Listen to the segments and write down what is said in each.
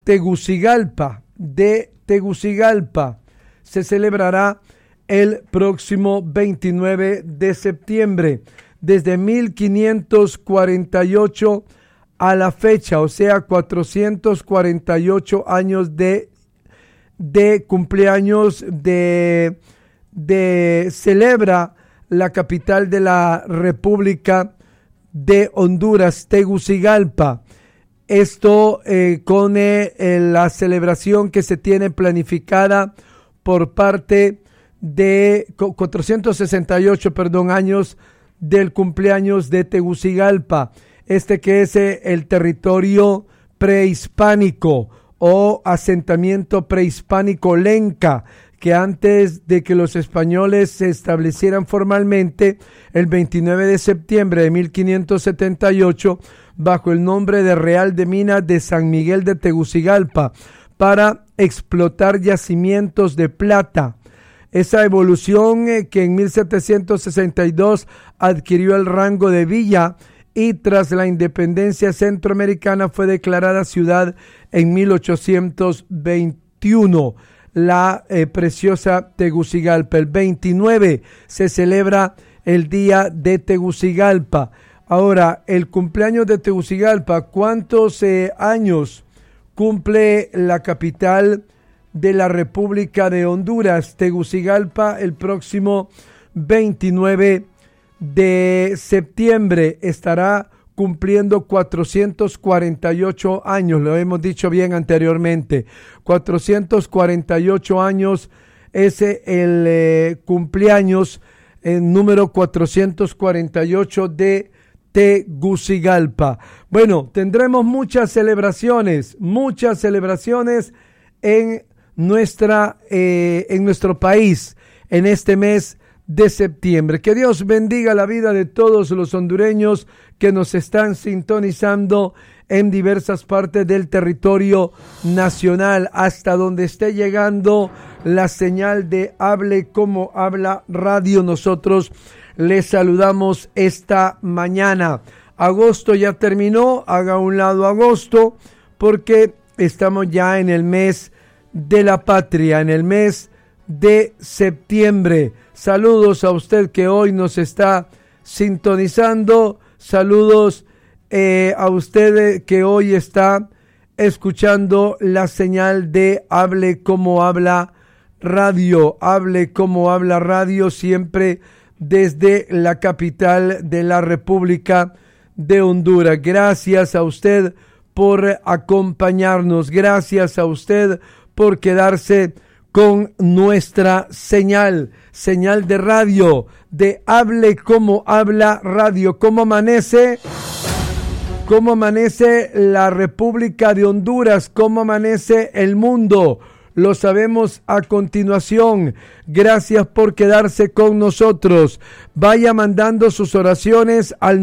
Tegucigalpa, se celebrará el próximo 29 de septiembre. Desde 1548 a la fecha, o sea, 448 años de cumpleaños celebra la capital de la República de Honduras, Tegucigalpa. Esto con la celebración que se tiene planificada por parte de 468, años del cumpleaños de Tegucigalpa. Que es el territorio prehispánico o asentamiento prehispánico lenca, que antes de que los españoles se establecieran formalmente el 29 de septiembre de 1578 bajo el nombre de Real de Minas de San Miguel de Tegucigalpa para explotar yacimientos de plata. Esa evolución que en 1762 adquirió el rango de villa y tras la independencia centroamericana fue declarada ciudad en 1821. La preciosa Tegucigalpa. El 29 se celebra el Día de Tegucigalpa. Ahora, el cumpleaños de Tegucigalpa, ¿cuántos años cumple la capital de la República de Honduras? Tegucigalpa, el próximo 29 de septiembre estará cumpliendo 448 años, lo hemos dicho bien anteriormente, 448 años es el cumpleaños número 448 de Tegucigalpa. Bueno, tendremos muchas celebraciones en nuestro país en este mes de septiembre. Que Dios bendiga la vida de todos los hondureños que nos están sintonizando en diversas partes del territorio nacional, hasta donde esté llegando la señal de Hable Como Habla Radio. Nosotros les saludamos esta mañana. Agosto ya terminó, haga a un lado agosto, porque estamos ya en el mes de la patria, en el mes de septiembre. Saludos a usted que hoy nos está sintonizando, saludos a usted que hoy está escuchando la señal de Hable Como Habla Radio. Hable Como Habla Radio, siempre desde la capital de la República de Honduras. Gracias a usted por acompañarnos, gracias a usted por quedarse con nuestra señal de radio, de Hable Como Habla Radio. ¿Cómo amanece? ¿Cómo amanece la República de Honduras? ¿Cómo amanece el mundo? Lo sabemos a continuación. Gracias por quedarse con nosotros. Vaya mandando sus oraciones al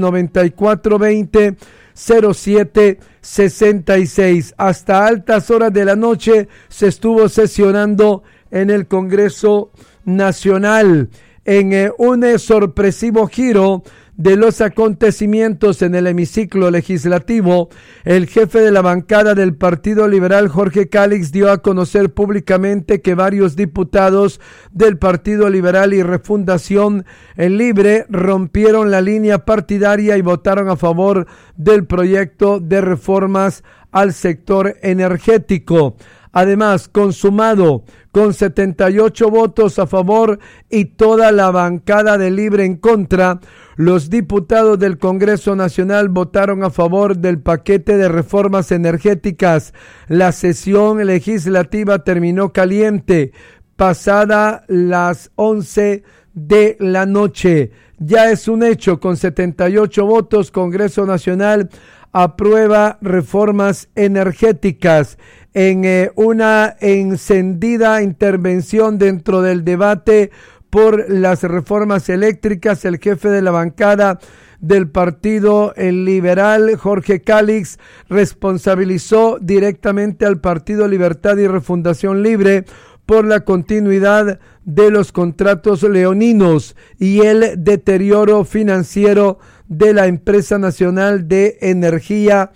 9420-0766. Hasta altas horas de la noche se estuvo sesionando en el Congreso Nacional. En un sorpresivo giro de los acontecimientos en el hemiciclo legislativo, el jefe de la bancada del Partido Liberal, Jorge Calix, dio a conocer públicamente que varios diputados del Partido Liberal y Refundación El Libre rompieron la línea partidaria y votaron a favor del proyecto de reformas al sector energético. Además, consumado con 78 votos a favor y toda la bancada de Libre en contra, los diputados del Congreso Nacional votaron a favor del paquete de reformas energéticas. La sesión legislativa terminó caliente, pasada las 11 de la noche. Ya es un hecho, con 78 votos, Congreso Nacional aprueba reformas energéticas. En una encendida intervención dentro del debate por las reformas eléctricas, el jefe de la bancada del Partido Liberal, Jorge Calix, responsabilizó directamente al Partido Libertad y Refundación Libre por la continuidad de los contratos leoninos y el deterioro financiero de la empresa nacional de energía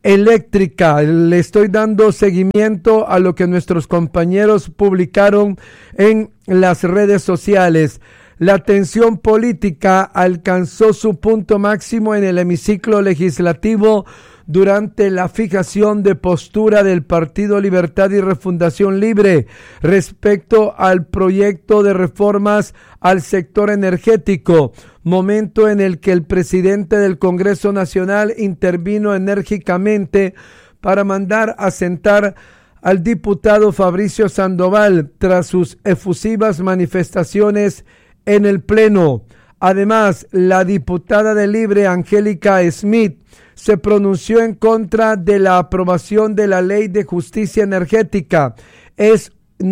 eléctrica. Le estoy dando seguimiento a lo que nuestros compañeros publicaron en las redes sociales. La tensión política alcanzó su punto máximo en el hemiciclo legislativo durante la fijación de postura del Partido Libertad y Refundación Libre respecto al proyecto de reformas al sector energético, momento en el que el presidente del Congreso Nacional intervino enérgicamente para mandar a sentar al diputado Fabricio Sandoval tras sus efusivas manifestaciones en el Pleno. Además, la diputada de Libre, Angélica Smith, se pronunció en contra de la aprobación de la Ley de Justicia Energética. Es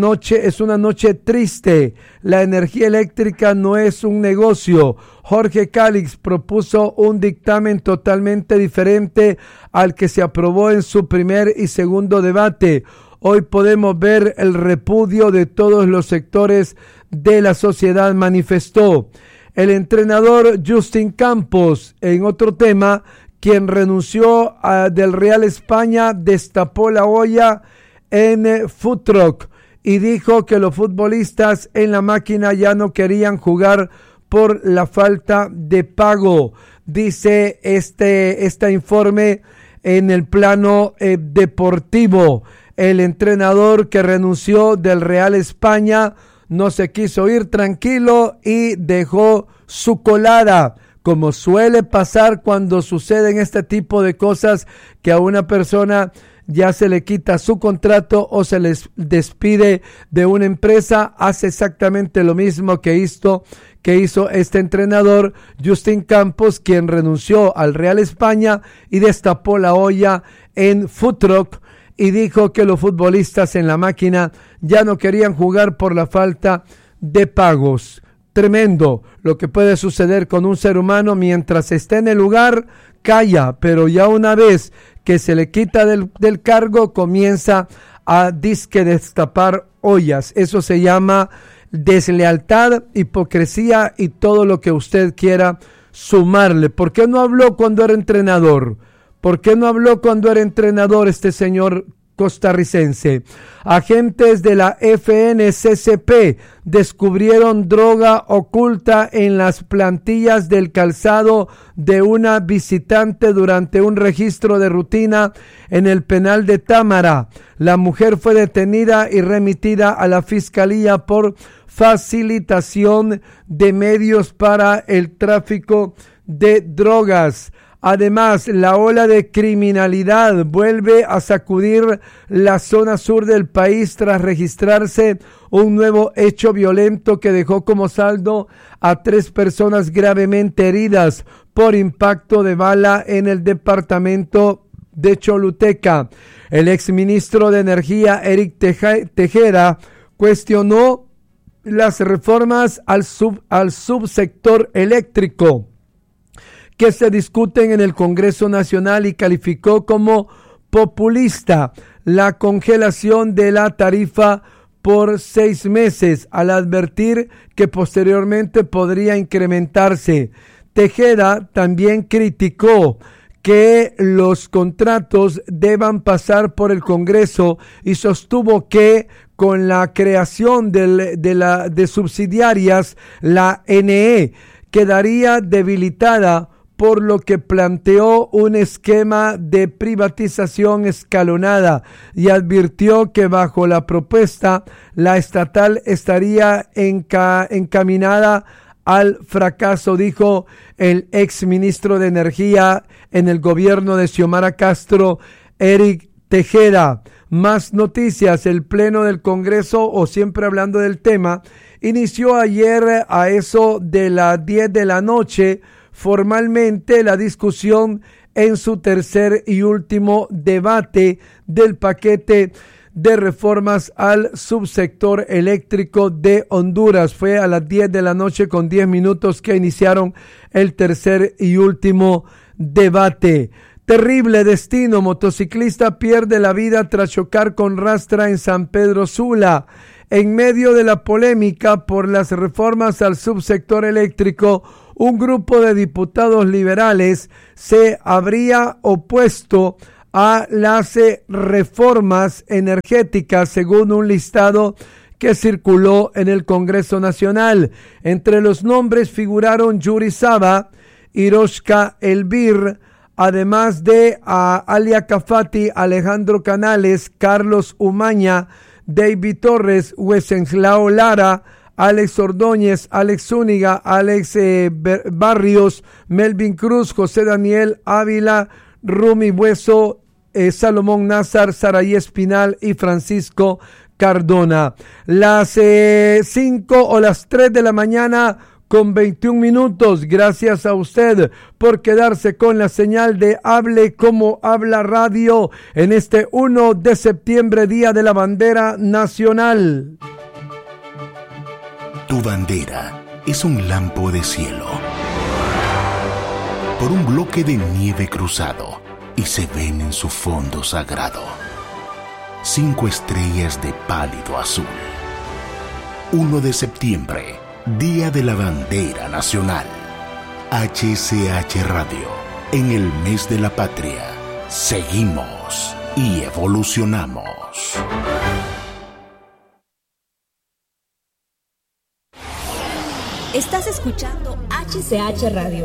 una noche triste. La energía eléctrica no es un negocio. Jorge Calix propuso un dictamen totalmente diferente al que se aprobó en su primer y segundo debate. Hoy podemos ver el repudio de todos los sectores de la sociedad, manifestó. El entrenador Justin Campos, en otro tema, quien renunció del Real España, destapó la olla en Food Truck y dijo que los futbolistas en la máquina ya no querían jugar por la falta de pago. Dice este informe en el plano deportivo. El entrenador que renunció del Real España no se quiso ir tranquilo y dejó su colada, como suele pasar cuando suceden este tipo de cosas, que a una persona ya se le quita su contrato o se les despide de una empresa. Hace exactamente lo mismo que hizo este entrenador Justin Campos, quien renunció al Real España y destapó la olla en Food Truck y dijo que los futbolistas en la máquina ya no querían jugar por la falta de pagos. Tremendo lo que puede suceder con un ser humano mientras esté en el lugar, calla, pero ya una vez que se le quita del cargo, comienza a disque destapar ollas. Eso se llama deslealtad, hipocresía y todo lo que usted quiera sumarle. ¿Por qué no habló cuando era entrenador? ¿Por qué no habló cuando era entrenador este señor costarricense? Agentes de la FNCCP descubrieron droga oculta en las plantillas del calzado de una visitante durante un registro de rutina en el penal de Támara. La mujer fue detenida y remitida a la fiscalía por facilitación de medios para el tráfico de drogas. Además, la ola de criminalidad vuelve a sacudir la zona sur del país tras registrarse un nuevo hecho violento que dejó como saldo a 3 personas gravemente heridas por impacto de bala en el departamento de Choluteca. El exministro de Energía, Eric Tejera, cuestionó las reformas al subsector eléctrico que se discuten en el Congreso Nacional y calificó como populista la congelación de la tarifa por 6 meses, al advertir que posteriormente podría incrementarse. Tejeda también criticó que los contratos deban pasar por el Congreso y sostuvo que con la creación de subsidiarias, la NE quedaría debilitada, por lo que planteó un esquema de privatización escalonada y advirtió que bajo la propuesta la estatal estaría encaminada al fracaso, dijo el exministro de Energía en el gobierno de Xiomara Castro, Eric Tejeda. Más noticias. El Pleno del Congreso, o siempre hablando del tema, inició ayer a eso de las 10 de la noche formalmente la discusión en su tercer y último debate del paquete de reformas al subsector eléctrico de Honduras. Fue a las 10 de la noche con 10 minutos que iniciaron el tercer y último debate. Terrible destino, motociclista pierde la vida tras chocar con rastra en San Pedro Sula. En medio de la polémica por las reformas al subsector eléctrico, un grupo de diputados liberales se habría opuesto a las reformas energéticas según un listado que circuló en el Congreso Nacional. Entre los nombres figuraron Yuri Saba, Hiroshka Elvir, además de Alia Cafati, Alejandro Canales, Carlos Umaña, David Torres, Wenceslao Lara, Alex Ordóñez, Alex Zúñiga, Alex Barrios, Melvin Cruz, José Daniel Ávila, Rumi Hueso, Salomón Nazar, Saraí Espinal y Francisco Cardona. Las 5 o las 3 de la mañana con 21 minutos. Gracias a usted por quedarse con la señal de Hable Como Habla Radio en este 1 de septiembre, Día de la Bandera Nacional. Tu bandera es un lampo de cielo por un bloque de nieve cruzado y se ven en su fondo sagrado 5 estrellas de pálido azul. 1 de septiembre, Día de la Bandera Nacional. HCH Radio, en el mes de la patria, seguimos y evolucionamos. Estás escuchando HCH Radio.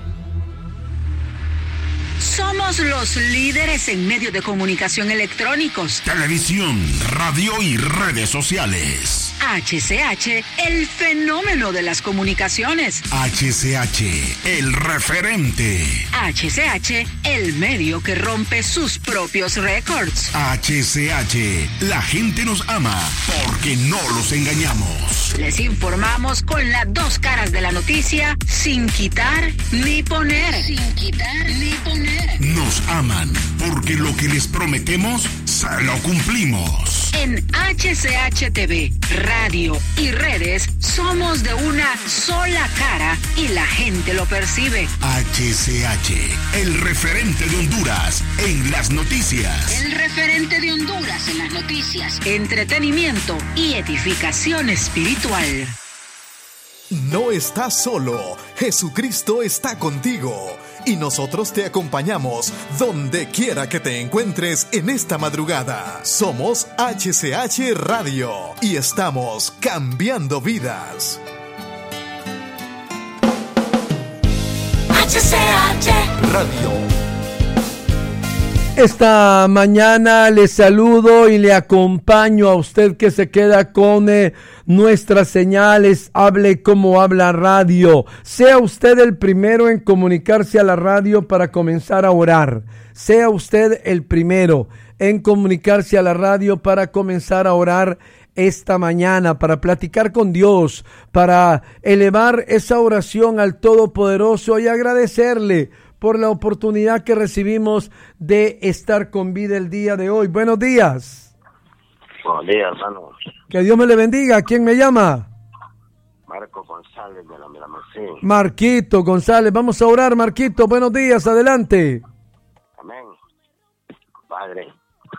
Somos los líderes en medios de comunicación electrónicos, Televisión, radio y redes sociales. HCH, el fenómeno de las comunicaciones. HCH, el referente. HCH, el medio que rompe sus propios récords. HCH, la gente nos ama porque no los engañamos. Les informamos con las 2 caras de la noticia, sin quitar ni poner. Sin quitar ni poner. Nos aman porque lo que les prometemos se lo cumplimos. En HCH TV, radio y redes, somos de una sola cara y la gente lo percibe. HCH, el referente de Honduras en las noticias. El referente de Honduras en las noticias, entretenimiento y edificación espiritual. No estás solo, Jesucristo está contigo y nosotros te acompañamos donde quiera que te encuentres en esta madrugada. Somos HCH Radio y estamos cambiando vidas. HCH Radio. Esta mañana le saludo y le acompaño a usted que se queda con nuestras señales. Hable Como Habla Radio. Sea usted el primero en comunicarse a la radio para comenzar a orar. Sea usted el primero en comunicarse a la radio para comenzar a orar esta mañana, para platicar con Dios, para elevar esa oración al Todopoderoso y agradecerle por la oportunidad que recibimos de estar con vida el día de hoy. Buenos días. Buenos días, hermano. Que Dios me le bendiga. ¿Quién me llama? Marco González de la Miramacín. Marquito González. Vamos a orar, Marquito. Buenos días. Adelante. Amén. Padre,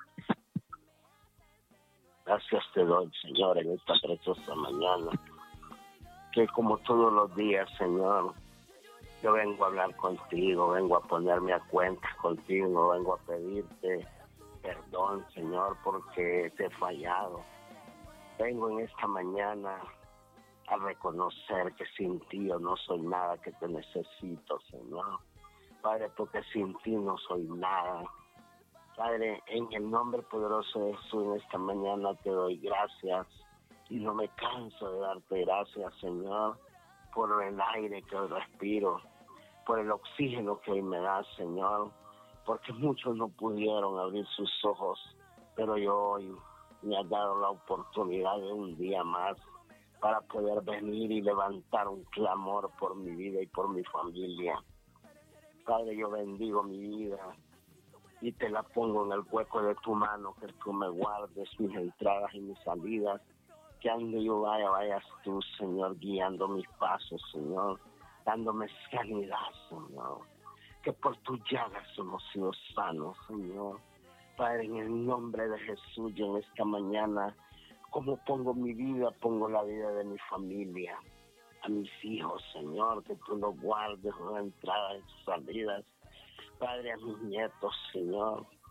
gracias te doy, Señor, en esta preciosa mañana, que como todos los días, Señor, yo vengo a hablar contigo, vengo a ponerme a cuenta contigo, vengo a pedirte perdón, Señor, porque te he fallado. Vengo en esta mañana a reconocer que sin ti yo no soy nada, que te necesito, Señor. Padre, porque sin ti no soy nada. Padre, en el nombre poderoso de Jesús, en esta mañana te doy gracias y no me canso de darte gracias, Señor, por el aire que hoy respiro, por el oxígeno que hoy me das, Señor, porque muchos no pudieron abrir sus ojos, pero yo hoy me has dado la oportunidad de un día más para poder venir y levantar un clamor por mi vida y por mi familia. Padre, yo bendigo mi vida y te la pongo en el hueco de tu mano, que tú me guardes mis entradas y mis salidas, que donde yo vaya, vayas tú, Señor, guiando mis pasos, Señor, dándome sanidad, Señor, que por tus llagas hemos sido sanos, Señor. Padre, en el nombre de Jesús, yo en esta mañana, como pongo mi vida, pongo la vida de mi familia, a mis hijos, Señor, que tú los guardes en entradas y salidas. Padre, a mis nietos, Señor,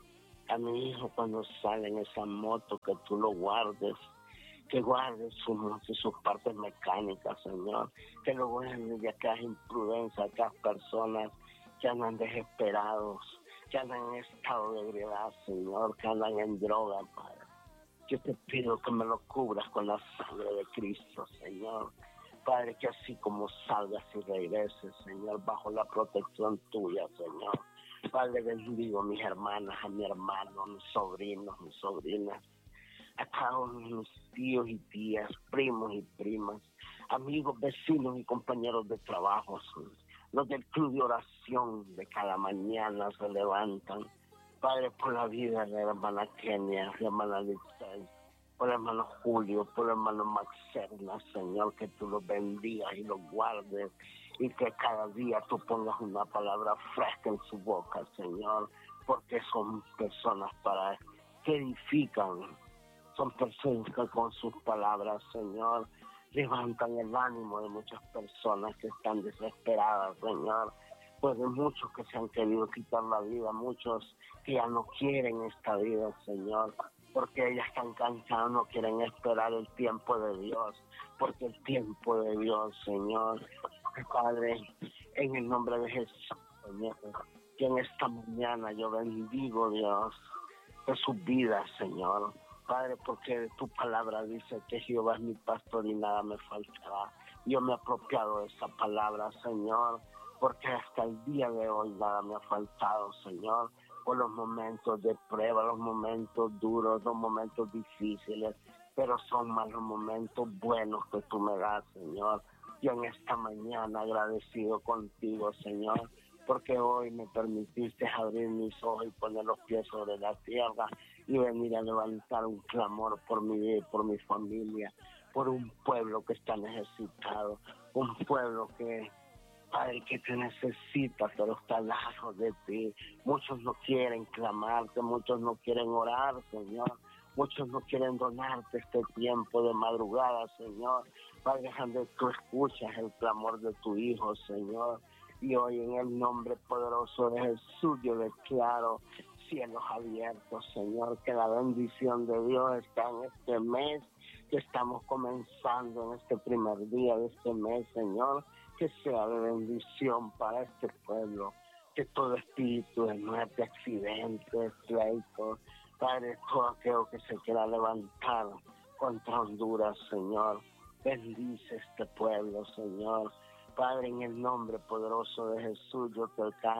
a mi hijo cuando sale en esa moto, que tú lo guardes, que guardes sus partes mecánicas, Señor, que lo guardes de aquellas imprudencias, aquellas personas que andan desesperados, que andan en estado de ebriedad, Señor, que andan en droga, Padre. Yo te pido que me lo cubras con la sangre de Cristo, Señor. Padre, que así como salgas y regreses, Señor, bajo la protección tuya, Señor. Padre, bendigo a mis hermanas, a mi hermano, a mis sobrinos, mis sobrinas, a cada uno de mis tíos y tías, primos y primas, amigos, vecinos y compañeros de trabajo, los del club de oración de cada mañana se levantan. Padre, por la vida de la hermana Kenia, la hermana Listel, por el hermano Julio, por el hermano Maxerna, Señor, que tú los bendigas y los guardes y que cada día tú pongas una palabra fresca en su boca, Señor, porque son personas que edifican, son personas que con sus palabras, Señor, levantan el ánimo de muchas personas que están desesperadas, Señor. Pues de muchos que se han querido quitar la vida, muchos que ya no quieren esta vida, Señor, porque ellas están cansadas, no quieren esperar el tiempo de Dios, porque el tiempo de Dios, Señor, Padre, en el nombre de Jesús, Señor, que en esta mañana yo bendigo, Dios, de sus vidas, Señor, Padre, porque tu palabra dice que Jehová es mi pastor y nada me faltará. Yo me he apropiado de esa palabra, Señor, porque hasta el día de hoy nada me ha faltado, Señor, por los momentos de prueba, los momentos duros, los momentos difíciles, pero son más los momentos buenos que tú me das, Señor. Yo en esta mañana agradecido contigo, Señor, porque hoy me permitiste abrir mis ojos y poner los pies sobre la tierra y venir a levantar un clamor por mi vida y por mi familia, por un pueblo que está necesitado, un pueblo que, Padre, que te necesita, pero está lejos de ti. Muchos no quieren clamarte, muchos no quieren orar, Señor. Muchos no quieren donarte este tiempo de madrugada, Señor. Padre, donde tú escuchas el clamor de tu Hijo, Señor. Y hoy en el nombre poderoso de Jesús yo declaro cielos abiertos, Señor, que la bendición de Dios está en este mes que estamos comenzando, en este primer día de este mes, Señor, que sea de bendición para este pueblo, que todo espíritu de muerte, accidentes, pleitos, Padre, todo aquello que se quiera levantar contra Honduras, Señor, bendice este pueblo, Señor. Padre, en el nombre poderoso de Jesús, yo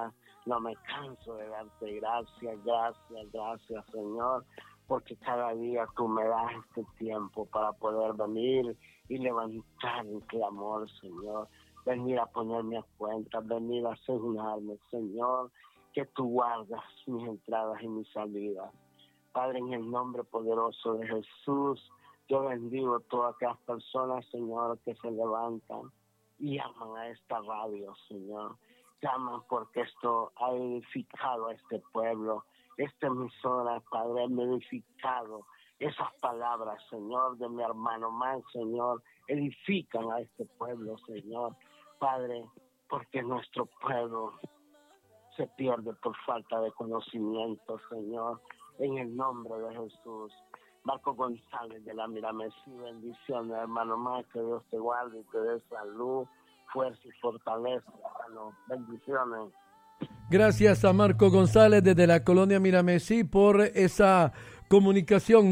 no me canso de darte gracias, Señor, porque cada día tú me das este tiempo para poder venir y levantar un clamor, Señor, venir a ponerme a cuenta, venir a asegurarme, Señor, que tú guardas mis entradas y mis salidas. Padre, en el nombre poderoso de Jesús, yo bendigo a todas aquellas personas, Señor, que se levantan y llaman a esta radio, Señor. Llaman porque esto ha edificado a este pueblo. Esta emisora, Padre, ha edificado esas palabras, Señor, de mi hermano más, Señor. Edifican a este pueblo, Señor. Padre, porque nuestro pueblo se pierde por falta de conocimiento, Señor. En el nombre de Jesús. Marco González de la Miramesí, bendiciones, hermano más, que Dios te guarde y te dé salud, fuerza y fortaleza, hermano. Bendiciones. Gracias a Marco González desde la colonia Miramesí por esa comunicación.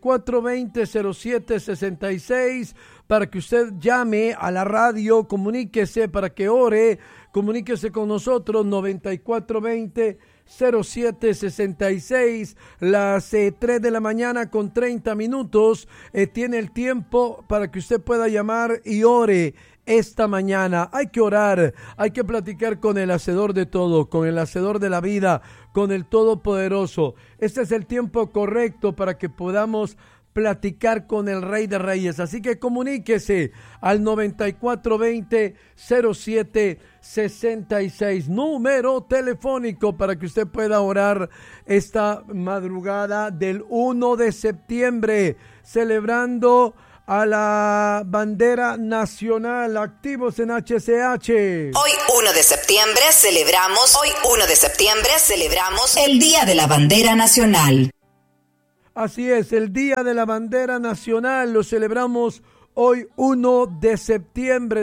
9420-0766 para que usted llame a la radio, comuníquese para que ore, comuníquese con nosotros. 9420-0766, las 3 de la mañana con 30 minutos. Tiene el tiempo para que usted pueda llamar y ore esta mañana. Hay que orar, hay que platicar con el hacedor de todo, con el hacedor de la vida, con el Todopoderoso. Este es el tiempo correcto para que podamos platicar con el Rey de Reyes. Así que comuníquese al 9420-0766, número telefónico para que usted pueda orar esta madrugada del 1 de septiembre, celebrando a la bandera nacional, activos en HCH. Hoy 1 de septiembre celebramos el Día de la Bandera Nacional. Así es, el Día de la Bandera Nacional lo celebramos hoy 1 de septiembre,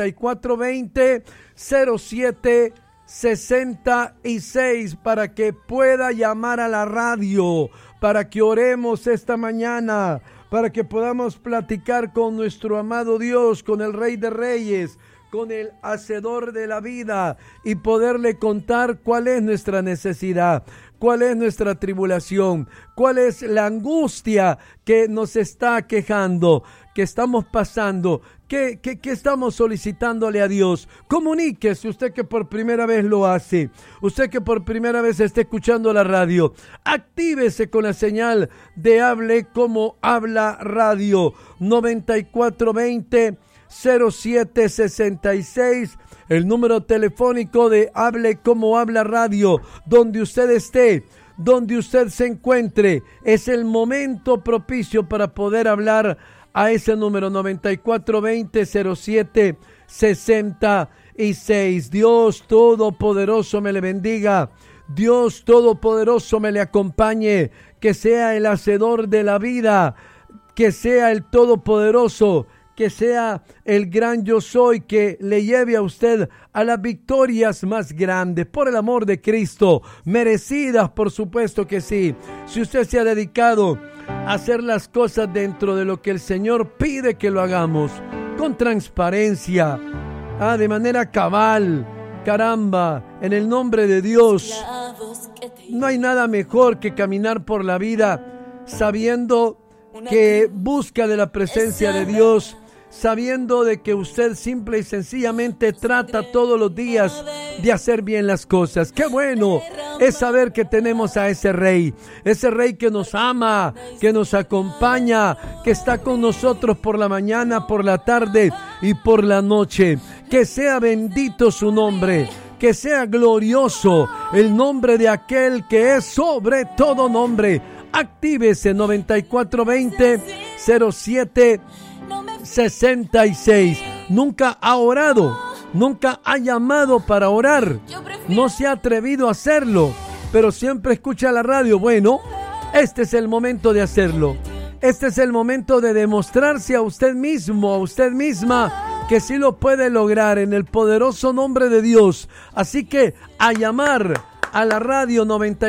9420-0766, para que pueda llamar a la radio, para que oremos esta mañana, para que podamos platicar con nuestro amado Dios, con el Rey de Reyes, con el Hacedor de la vida, y poderle contar cuál es nuestra necesidad, cuál es nuestra tribulación, cuál es la angustia que nos está quejando, que estamos pasando, que estamos solicitándole a Dios. Comuníquese, usted que por primera vez lo hace, usted que por primera vez está escuchando la radio, actívese con la señal de Hable Como Habla Radio, 9420-0766, el número telefónico de Hable Como Habla Radio, donde usted esté, donde usted se encuentre, es el momento propicio para poder hablar a ese número, 9420-0766. Dios Todopoderoso me le bendiga, Dios Todopoderoso me le acompañe, que sea el Hacedor de la vida, que sea el Todopoderoso, que sea el gran yo soy, que le lleve a usted a las victorias más grandes, por el amor de Cristo, merecidas, por supuesto que sí. Si usted se ha dedicado a hacer las cosas dentro de lo que el Señor pide que lo hagamos, con transparencia, de manera cabal, caramba, en el nombre de Dios, no hay nada mejor que caminar por la vida sabiendo que busca de la presencia de Dios, sabiendo de que usted simple y sencillamente trata todos los días de hacer bien las cosas. Qué bueno es saber que tenemos a ese Rey que nos ama, que nos acompaña, que está con nosotros por la mañana, por la tarde y por la noche. Que sea bendito su nombre, que sea glorioso el nombre de aquel que es sobre todo nombre. Actívese, 9420-0766. Nunca ha orado, nunca ha llamado para orar, no se ha atrevido a hacerlo, pero siempre escucha la radio. Bueno, este es el momento de hacerlo. Este es el momento de demostrarse a usted mismo, a usted misma, que sí lo puede lograr en el poderoso nombre de Dios. Así que a llamar a la radio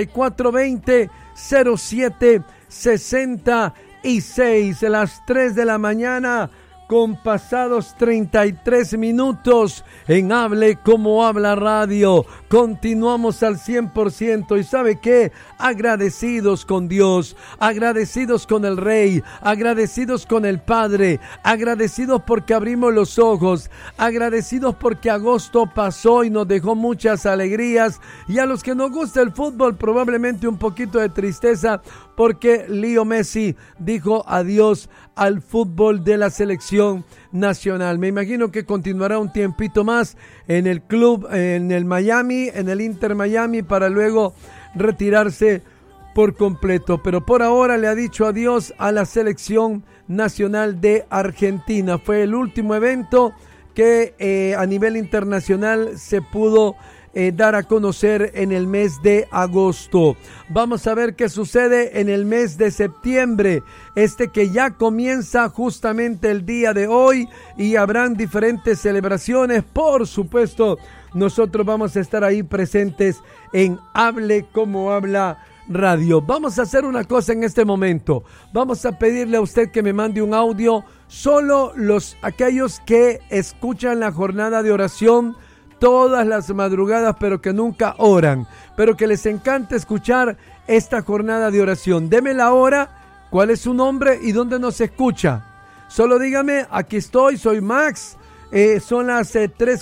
9420-0766, a las 3 de la mañana, con pasados 33 minutos en Hable Como Habla Radio. Continuamos al 100%, y ¿sabe qué? Agradecidos con Dios, agradecidos con el Rey, agradecidos con el Padre, agradecidos porque abrimos los ojos, agradecidos porque agosto pasó y nos dejó muchas alegrías, y a los que nos gusta el fútbol probablemente un poquito de tristeza porque Leo Messi dijo adiós al fútbol de la selección nacional. Me imagino que continuará un tiempito más en el club, en el Miami, en el Inter Miami, para luego retirarse por completo. Pero por ahora le ha dicho adiós a la selección nacional de Argentina. Fue el último evento que a nivel internacional se pudo dar a conocer en el mes de agosto. Vamos a ver qué sucede en el mes de septiembre, que ya comienza justamente el día de hoy, y habrán diferentes celebraciones. Por supuesto, nosotros vamos a estar ahí presentes en Hable Como Habla Radio. Vamos a hacer una cosa en este momento. Vamos a pedirle a usted que me mande un audio. Solo aquellos que escuchan la jornada de oración todas las madrugadas, pero que nunca oran, pero que les encanta escuchar esta jornada de oración. Deme la hora, cuál es su nombre y dónde nos escucha. Solo dígame: aquí estoy, soy Max, son las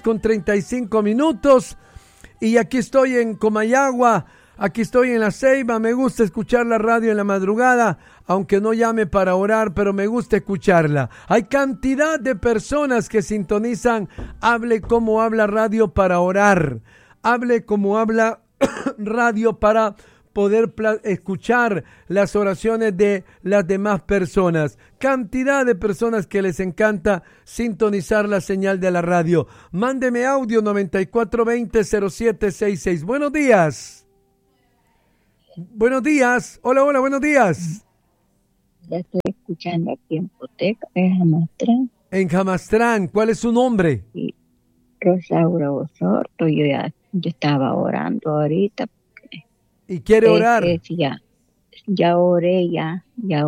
3:35 y aquí estoy en Comayagua, aquí estoy en La Ceiba. Me gusta escuchar la radio en la madrugada, aunque no llame para orar, pero me gusta escucharla. Hay cantidad de personas que sintonizan Hable Como Habla Radio para orar, Hable Como Habla Radio para poder escuchar las oraciones de las demás personas. Cantidad de personas que les encanta sintonizar la señal de la radio. Mándeme audio 9420-0766. Buenos días. Buenos días. Hola, hola, buenos días. Ya estoy escuchando aquí en Poteca, en Jamastrán. En Jamastrán, ¿cuál es su nombre? Sí. Rosaura Osorto, yo estaba orando ahorita. ¿Y quiere orar? Ya oré. ¿Ya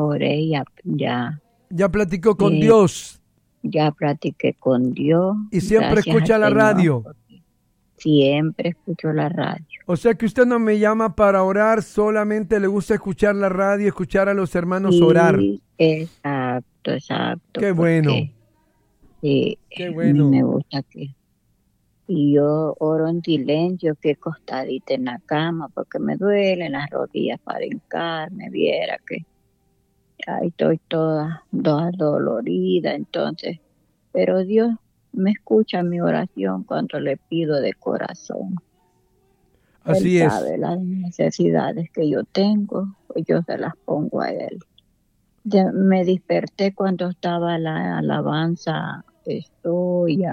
platicó con Dios? Ya platiqué con Dios. ¿Y siempre escucha la radio? Siempre escucho la radio. O sea que usted no me llama para orar, solamente le gusta escuchar la radio, escuchar a los hermanos orar. Exacto. Qué bueno. Sí, qué bueno. Me gusta que... Y yo oro en silencio, que acostadita en la cama, porque me duelen las rodillas para hincarme, viera que ahí estoy toda dolorida, entonces. Pero Dios me escucha mi oración cuando le pido de corazón. Así Él es. sabe las necesidades que yo tengo, pues yo se las pongo a Él. Me desperté cuando estaba la alabanza. Estoy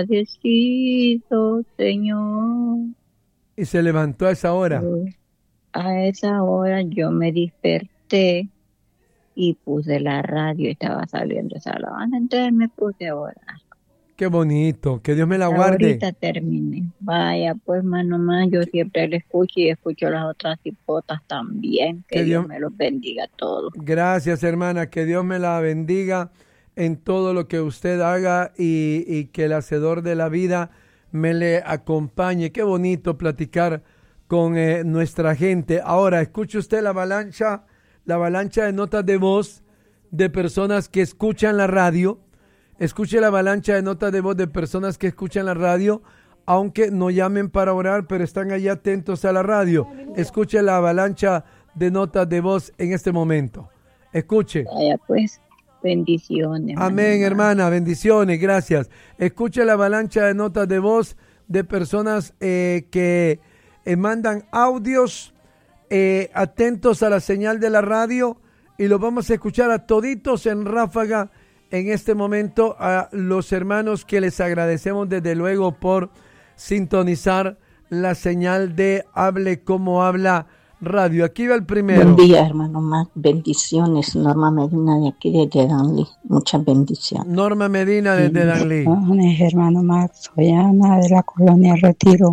agradecido, Señor. ¿Y se levantó a esa hora? A esa hora yo me desperté y puse la radio, estaba saliendo esa alabanza, entonces me puse a orar. Qué bonito, que Dios me la guarde. Ahorita terminé. Vaya, pues, mano más, yo siempre le escucho y escucho las otras hipotas también. Que Dios me los bendiga a todos. Gracias, hermana, que Dios me la bendiga en todo lo que usted haga y que el hacedor de la vida me le acompañe. Qué bonito platicar con nuestra gente. Ahora, escuche usted la avalancha de notas de voz de personas que escuchan la radio. Escuche la avalancha de notas de voz de personas que escuchan la radio, aunque no llamen para orar, pero están allí atentos a la radio. Escuche la avalancha de notas de voz en este momento. Escuche. Vaya, pues. Bendiciones. Amén, hermana, bendiciones, gracias. Escuche la avalancha de notas de voz de personas que mandan audios atentos a la señal de la radio y los vamos a escuchar a toditos en ráfaga en este momento, a los hermanos que les agradecemos desde luego por sintonizar la señal de Hable Como Habla Radio. Aquí va el primero. Buen día, hermano Mac. Bendiciones. Norma Medina de aquí desde Danlí. Muchas bendiciones. Norma Medina desde Danlí. Hermano Mac, soy Ana de la colonia Retiro.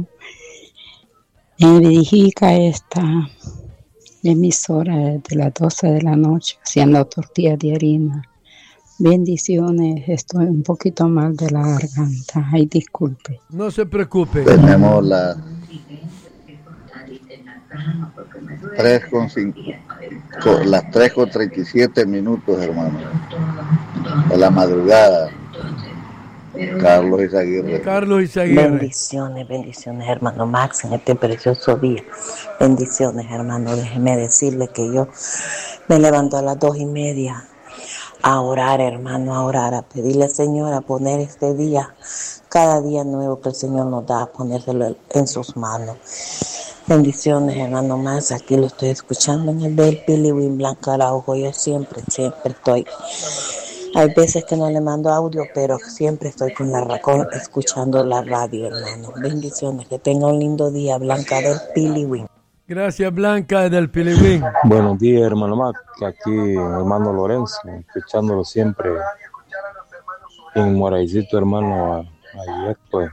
Me dirigí a esta emisora desde las 12 de la noche haciendo tortillas de harina. Bendiciones. Estoy un poquito mal de la garganta. Ay, disculpe. No se preocupe. Tenemos las 3:37 minutos, hermano, de la madrugada. Carlos Izaguirre. Bendiciones, hermano Max, en este precioso día. Bendiciones, hermano. Déjeme decirle que yo me levanto a las 2:30 a orar, hermano, a pedirle al Señor a poner este día, cada día nuevo que el Señor nos da, a ponérselo en sus manos. Bendiciones, hermano más. Aquí lo estoy escuchando en el del Piliwin Blanca Araujo. Yo siempre estoy. Hay veces que no le mando audio, pero siempre estoy escuchando la radio, hermano. Bendiciones. Que tenga un lindo día, Blanca del Piliwin. Gracias, Blanca del Piliwin. Buenos días, hermano Mac. Aquí, hermano Lorenzo, escuchándolo siempre en Moraicito, hermano. Ayer, pues,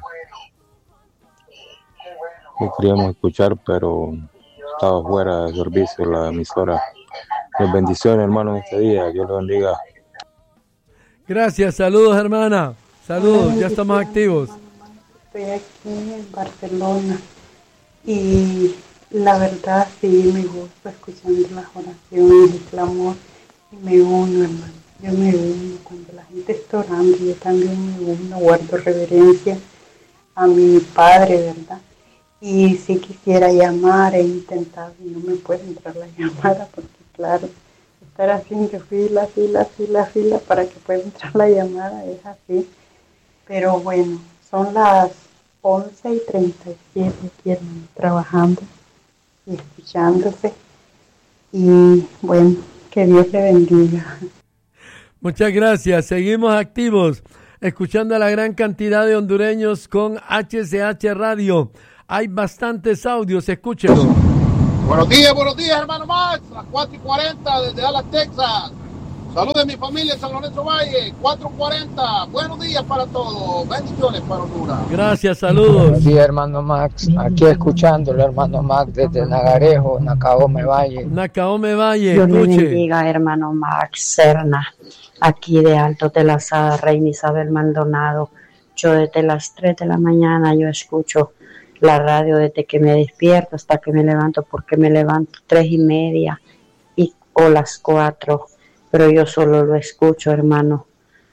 no queríamos escuchar, pero estaba fuera de servicio la emisora. Bendiciones, hermano, en este día. Dios lo bendiga. Gracias, saludos, hermana. Saludos, ya estamos activos. Estoy aquí en Barcelona y la verdad sí me gusta escuchando las oraciones, el clamor, y me uno, hermano. Yo me uno cuando la gente está orando, yo también me uno, guardo reverencia a mi padre, ¿verdad? Y si quisiera llamar, he intentado y no me puede entrar la llamada porque, claro, estar haciendo fila para que pueda entrar la llamada es así. Pero bueno, son las 11:37 aquí, hermano, trabajando. y escuchándote. Y bueno, que Dios le bendiga. Muchas gracias. Seguimos activos, escuchando a la gran cantidad de hondureños con HCH Radio. Hay bastantes audios, escúchenlo. Buenos días, hermano Max. Las 4:40 desde Dallas, Texas. Saludos de mi familia en San Lorenzo Valle. 4:40. Buenos días para todos. Bendiciones para Honduras. Gracias, saludos. Buenos días, hermano Max. Aquí escuchándolo, hermano Max, desde Nagarejo, Nacaome Valle. Nacaome Valle, Dios le escuche. bendiga, hermano Max Serna. Aquí de Alto de la Sada, Reina Isabel Maldonado. Yo desde las 3 de la mañana yo escucho la radio desde que me despierto hasta que me levanto, porque me levanto 3:30 o las 4, pero yo solo lo escucho, hermano.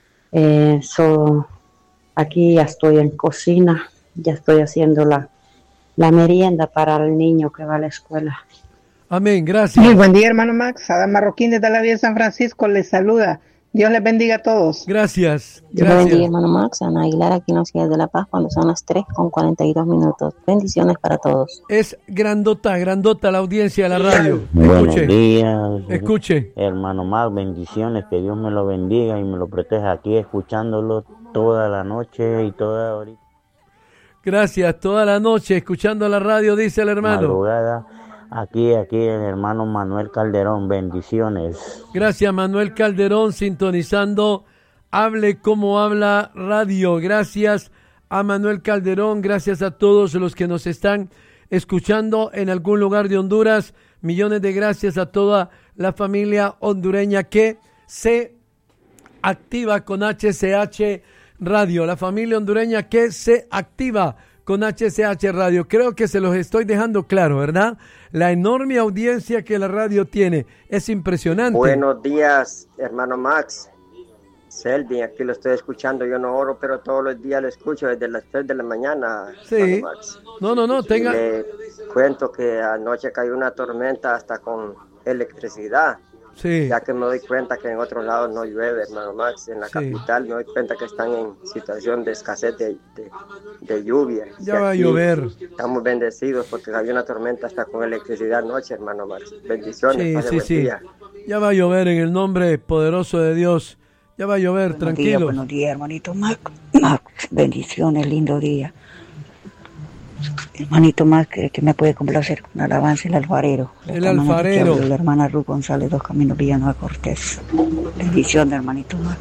Aquí ya estoy en cocina, ya estoy haciendo la merienda para el niño que va a la escuela. Amén, gracias. Muy buen día, hermano Max. Adam Marroquín desde la Vía de San Francisco les saluda. Dios les bendiga a todos. Gracias. Dios les bendiga, hermano Max. Ana Aguilar, aquí en la ciudad de La Paz, cuando son las 3:42. Bendiciones para todos. Es grandota la audiencia de la radio. Buenos días. Escuche. Hermano Max, bendiciones. Que Dios me lo bendiga y me lo proteja aquí, escuchándolo toda la noche y toda ahorita. Gracias, toda la noche escuchando la radio, dice el hermano. Madrugada. Aquí el hermano Manuel Calderón, bendiciones. Gracias, Manuel Calderón, sintonizando Hable Como Habla Radio. Gracias a Manuel Calderón, gracias a todos los que nos están escuchando en algún lugar de Honduras. Millones de gracias a toda la familia hondureña que se activa con HCH Radio. La familia hondureña que se activa con HCH Radio. Creo que se los estoy dejando claro, ¿verdad? La enorme audiencia que la radio tiene es impresionante. Buenos días, hermano Max. Selvi, aquí lo estoy escuchando. Yo no oro, pero todos los días lo escucho desde las 3 de la mañana. Sí. Max. No, tenga. Y le cuento que anoche cayó una tormenta hasta con electricidad. Sí. Ya que me doy cuenta que en otros lados no llueve, hermano Max. En la capital me doy cuenta que están en situación de escasez de lluvia. Ya va a llover. Estamos bendecidos porque había una tormenta hasta con electricidad anoche, hermano Max. Bendiciones. Sí. Ya va a llover en el nombre poderoso de Dios. Ya va a llover, tranquilo. Buenos días, hermanito Max. Bendiciones, lindo día. Hermanito Max, que me puede complacer con alabanza el alfarero. El alfarero. La hermana Ruth González, 2 Caminos, Villanueva Cortés. Bendición, hermanito Max.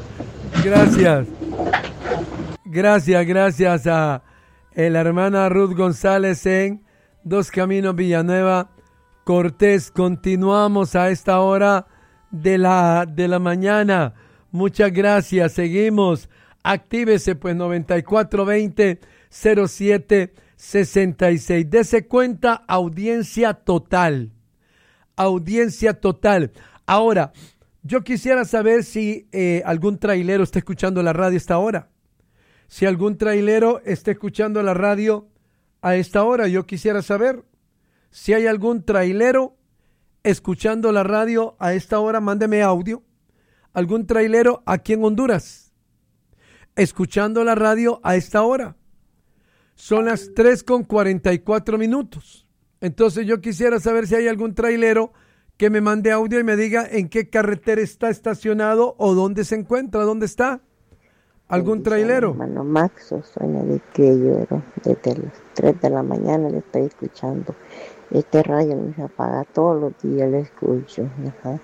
Gracias a la hermana Ruth González en 2 Caminos, Villanueva Cortés. Continuamos a esta hora de la mañana. Muchas gracias. Seguimos. Actívese, pues, 9420-0766. Dese cuenta, audiencia total. Ahora, yo quisiera saber si algún trailero está escuchando la radio a esta hora. Si algún trailero está escuchando la radio a esta hora, yo quisiera saber. Si hay algún trailero escuchando la radio a esta hora, mándeme audio. Algún trailero aquí en Honduras escuchando la radio a esta hora. Son las 3:44. Entonces yo quisiera saber si hay algún trailero que me mande audio y me diga en qué carretera está estacionado o dónde se encuentra, dónde está. ¿Algún trailero? Hermano Max, sueña de que lloro. Desde las 3 de la mañana le estoy escuchando. Este radio no se apaga, todos los días lo escucho. Ajá.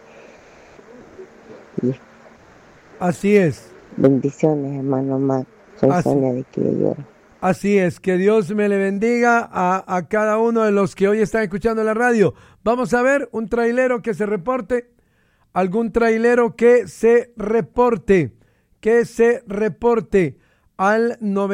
Así es. Bendiciones, hermano Max. Soy Sonia de que lloro. Así es, que Dios me le bendiga a cada uno de los que hoy están escuchando la radio. Vamos a ver un trailero que se reporte. Algún trailero que se reporte al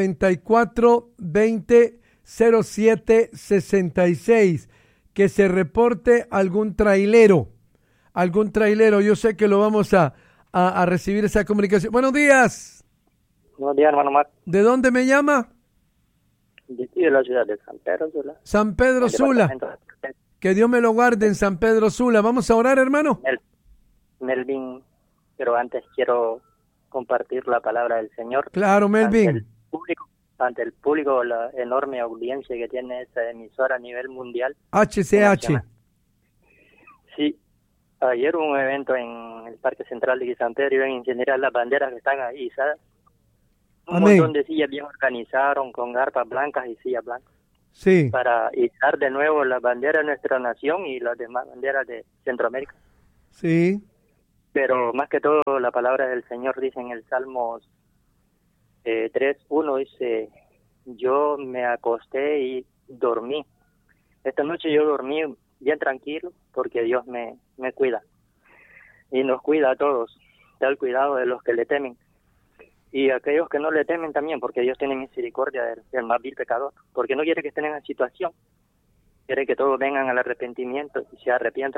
9420-0766. Que se reporte algún trailero. Yo sé que lo vamos a recibir esa comunicación. Buenos días. Buenos días, hermano Max. ¿De dónde me llama? De la ciudad de San Pedro Sula. San Pedro Sula. Que Dios me lo guarde en San Pedro Sula. Vamos a orar, hermano. Melvin, pero antes quiero compartir la palabra del Señor. Claro, Melvin. Ante el público ante el público la enorme audiencia que tiene esa emisora a nivel mundial. HCH. Sí, ayer hubo un evento en el Parque Central de San Pedro y iban a incendiar las banderas que están ahí, ¿sabes? Un montón de sillas bien organizaron con arpas blancas y sillas blancas. Sí. Para izar de nuevo la bandera de nuestra nación y las demás banderas de Centroamérica. Sí. Pero más que todo la palabra del Señor dice en el Salmos 3:1, dice, yo me acosté y dormí. Esta noche yo dormí bien tranquilo porque Dios me cuida. Y nos cuida a todos. Da el cuidado de los que le temen. Y aquellos que no le temen también, porque Dios tiene misericordia del más vil pecador. Porque no quiere que estén en esa situación. Quiere que todos vengan al arrepentimiento y se arrepientan